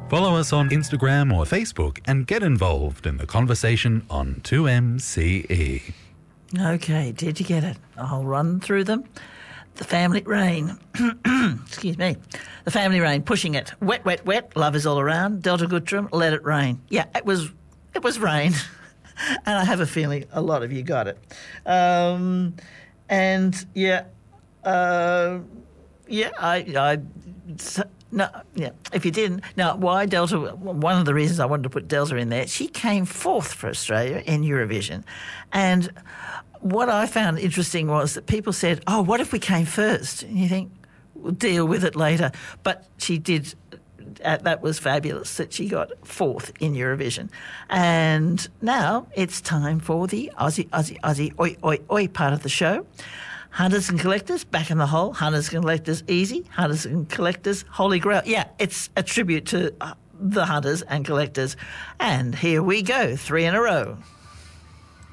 Follow us on Instagram or Facebook and get involved in the conversation on 2MCE. Okay, did you get it? I'll run through them. The family rain. Excuse me. The family rain, pushing it. Wet, wet, wet. Love is all around. Delta Guttram, let it rain. Yeah, it was rain. And I have a feeling a lot of you got it. If you didn't. Now, why Delta? One of the reasons I wanted to put Delta in there, she came fourth for Australia in Eurovision. And what I found interesting was that people said, oh, what if we came first? And you think, we'll deal with it later. But she did. That was fabulous that she got fourth in Eurovision. And now it's time for the Aussie, oi, oi, oi part of the show. Hunters and collectors, back in the hole. Hunters and collectors, easy. Hunters and collectors, holy grail. Yeah, it's a tribute to the hunters and collectors. And here we go, 3 in a row.